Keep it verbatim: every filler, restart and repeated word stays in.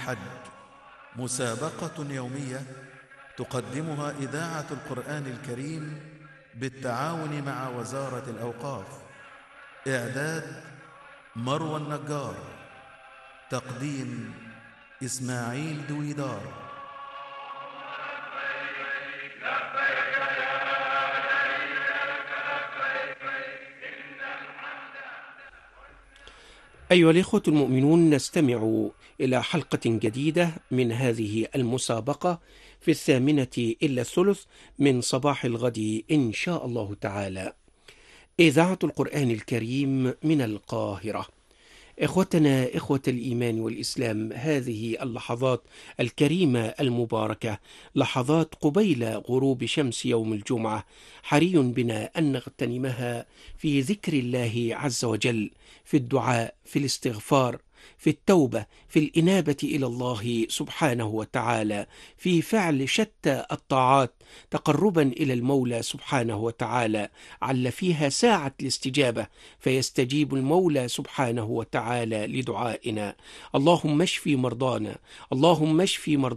الحج، مسابقة يومية تقدمها إذاعة القرآن الكريم بالتعاون مع وزارة الأوقاف. إعداد مروى النجار، تقديم إسماعيل دويدار. أيها الإخوة المؤمنون، نستمع إلى حلقة جديدة من هذه المسابقة في الثامنة إلا الثلث من صباح الغد إن شاء الله تعالى. إذاعة القرآن الكريم من القاهرة. إخوتنا إخوة الإيمان والإسلام، هذه اللحظات الكريمة المباركة لحظات قبيل غروب شمس يوم الجمعة، حري بنا أن نغتنمها في ذكر الله عز وجل، في الدعاء، في الاستغفار، في التوبة، في الإنابة إلى الله سبحانه وتعالى، في فعل شتى الطاعات تقربا إلى المولى سبحانه وتعالى، عل فيها ساعة الاستجابة فيستجيب المولى سبحانه وتعالى لدعائنا. اللهم اشف مرضانا، اللهم اشف مرضانا